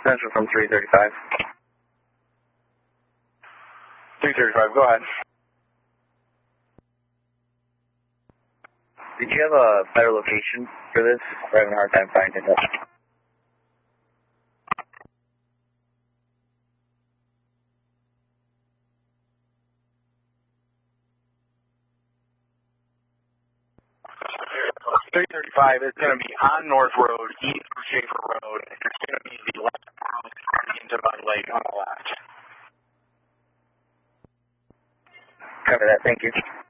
Central from 335. 335, go ahead. Did you have a better location for this? We're having a hard time finding it. It's going to be on North Road, east of Schaefer Road. It's going to be the left approach into Bud Lake on the left. Cover that, thank you.